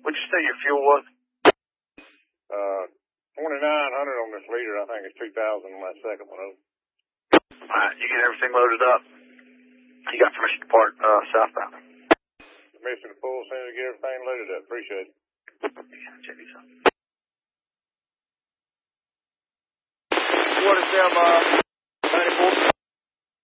What'd you say your fuel was? 2,900 on this liter. I think it's 2,000 on that second one. Alright, you get everything loaded up. You got permission to park southbound. Permission to pull as soon as you get everything loaded up. Appreciate it. Check these out. What is them,